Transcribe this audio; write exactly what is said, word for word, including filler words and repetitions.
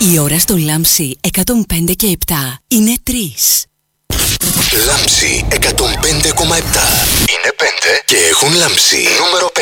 Η ώρα στο Λάμψη εκατόν πέντε και επτά είναι τρεις. Λάμψη εκατόν πέντε κόμμα επτά. Είναι πέντε και έχουν λάμψει. Νούμερο πέντε.